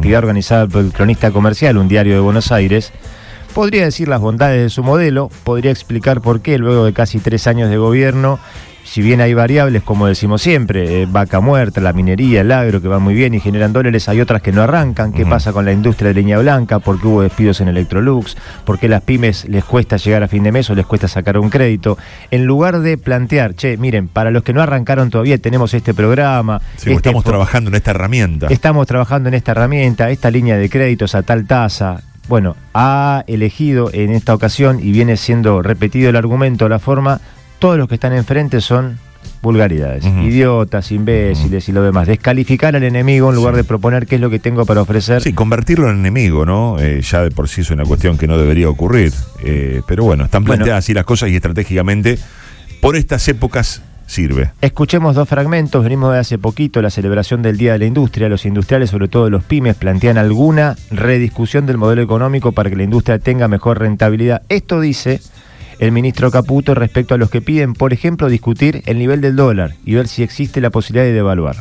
actividad organizada por el Cronista Comercial, un diario de Buenos Aires, podría decir las bondades de su modelo, podría explicar por qué luego de casi 3 años de gobierno, si bien hay variables, como decimos siempre, vaca muerta, la minería, el agro, que van muy bien y generan dólares, hay otras que no arrancan. ¿Qué pasa con la industria de línea blanca? ¿Por qué hubo despidos en Electrolux? ¿Por qué a las pymes les cuesta llegar a fin de mes o les cuesta sacar un crédito? En lugar de plantear, miren, para los que no arrancaron todavía tenemos este programa. Sí, estamos trabajando en esta herramienta. Estamos trabajando en esta herramienta, esta línea de créditos a tal tasa. Bueno, ha elegido en esta ocasión, y viene siendo repetido el argumento, la forma... Todos los que están enfrente son vulgaridades, idiotas, imbéciles y lo demás. Descalificar al enemigo en lugar de proponer qué es lo que tengo para ofrecer. Sí, convertirlo en enemigo, ¿no? Ya de por sí es una cuestión que no debería ocurrir. Pero bueno, están planteadas así las cosas y estratégicamente por estas épocas sirve. Escuchemos 2 fragmentos. Venimos de hace poquito, la celebración del Día de la Industria. Los industriales, sobre todo los pymes, plantean alguna rediscusión del modelo económico para que la industria tenga mejor rentabilidad. Esto dice el ministro Caputo respecto a los que piden, por ejemplo, discutir el nivel del dólar y ver si existe la posibilidad de devaluar.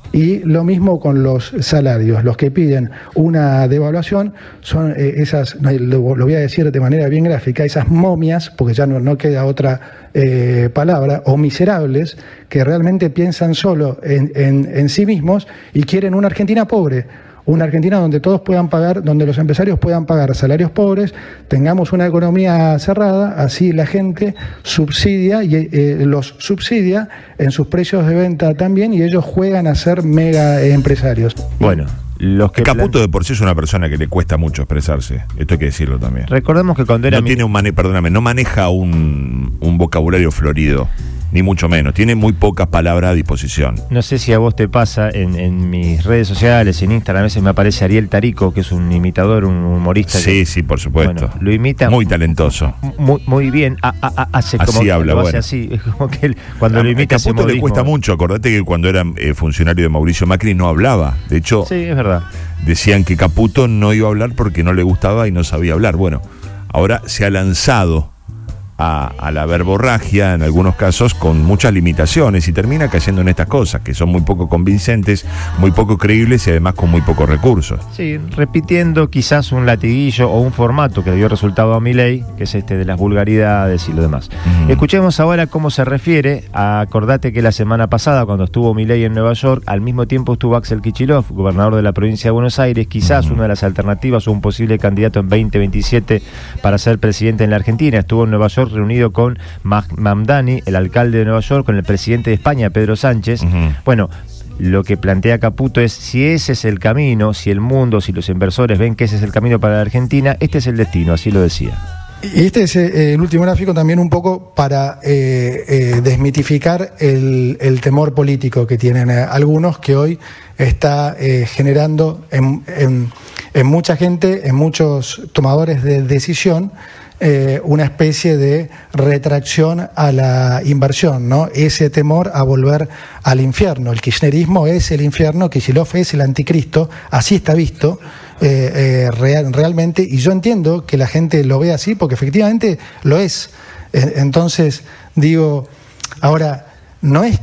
Y lo mismo con los salarios. Los que piden una devaluación son esas, lo voy a decir de manera bien gráfica, esas momias, porque ya no queda otra palabra, o miserables, que realmente piensan solo en sí mismos y quieren una Argentina pobre. Una Argentina donde todos puedan pagar, donde los empresarios puedan pagar salarios pobres, tengamos una economía cerrada, así la gente subsidia y los subsidia en sus precios de venta también, y ellos juegan a ser mega empresarios. Bueno, los que Caputo de por sí es una persona que le cuesta mucho expresarse, esto hay que decirlo también. Recordemos que cuando era no maneja un vocabulario florido. Ni mucho menos, tiene muy pocas palabras a disposición. No sé si a vos te pasa, en mis redes sociales, en Instagram, a veces me aparece Ariel Tarico, que es un imitador, un humorista. Sí, por supuesto. Bueno, lo imita muy talentoso. Muy bien. Hace como así habla, lo hace así. Es como que él, cuando lo imita, a Caputo le cuesta mucho. Acordate que cuando era funcionario de Mauricio Macri no hablaba. De hecho, sí, es verdad. Decían que Caputo no iba a hablar porque no le gustaba y no sabía hablar. Bueno, ahora se ha lanzado a la verborragia, en algunos casos con muchas limitaciones, y termina cayendo en estas cosas que son muy poco convincentes, muy poco creíbles y además con muy pocos recursos. Sí, repitiendo quizás un latiguillo o un formato que dio resultado a Milei, que es de las vulgaridades y lo demás. Escuchemos ahora cómo se refiere. Acordate que la semana pasada, cuando estuvo Milei en Nueva York, al mismo tiempo estuvo Axel Kicillof, gobernador de la provincia de Buenos Aires, quizás una de las alternativas o un posible candidato en 2027 para ser presidente en la Argentina. Estuvo en Nueva York reunido con Mamdani, el alcalde de Nueva York, con el presidente de España, Pedro Sánchez. Bueno, lo que plantea Caputo es, si ese es el camino, si el mundo, si los inversores ven que ese es el camino para la Argentina, este es el destino, así lo decía. Y este es el último gráfico también un poco para desmitificar el temor político que tienen algunos, que hoy está generando en mucha gente, en muchos tomadores de decisión, una especie de retracción a la inversión, ¿no? Ese temor a volver al infierno. El kirchnerismo es el infierno, Kicillof es el anticristo, así está visto realmente, y yo entiendo que la gente lo ve así porque efectivamente lo es. Entonces, digo, ahora, no es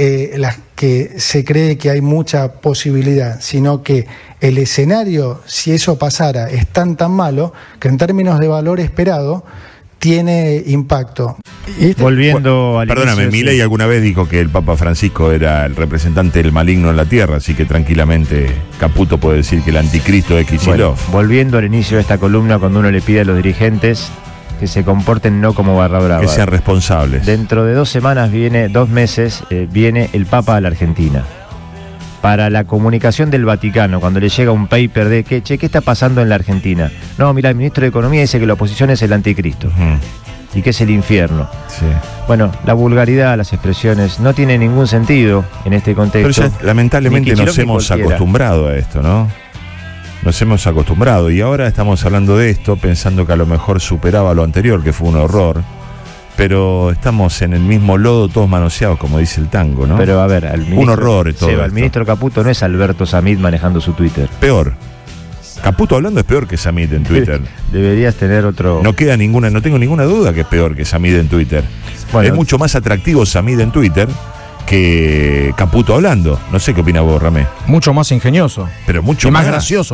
que se cree que hay mucha posibilidad, sino que el escenario, si eso pasara, es tan malo que en términos de valor esperado tiene impacto. Volviendo al perdóname, inicio, Milei alguna vez dijo que el Papa Francisco era el representante del maligno en la tierra, así que tranquilamente Caputo puede decir que el anticristo es Kicillof. Bueno, volviendo al inicio de esta columna, cuando uno le pide a los dirigentes que se comporten no como barra brava, que sean responsables. Dentro de 2 meses, viene el Papa a la Argentina. Para la comunicación del Vaticano, cuando le llega un paper de ¿qué está pasando en la Argentina? No, mira, el ministro de Economía dice que la oposición es el anticristo y que es el infierno. Sí. Bueno, la vulgaridad, las expresiones, no tiene ningún sentido en este contexto. Pero ya, lamentablemente nos hemos acostumbrado a esto, ¿no? Nos hemos acostumbrado y ahora estamos hablando de esto pensando que a lo mejor superaba lo anterior, que fue un horror. Pero estamos en el mismo lodo, todos manoseados, como dice el tango, ¿no? Pero a ver, un horror todo esto. El ministro Caputo no es Alberto Samit manejando su Twitter. Peor. Caputo hablando es peor que Samit en Twitter. Deberías tener otro. No tengo ninguna duda que es peor que Samit en Twitter. Bueno, es mucho más atractivo Samit en Twitter que Caputo hablando. No sé qué opina vos, Ramé. Mucho más ingenioso. Pero mucho más gracioso.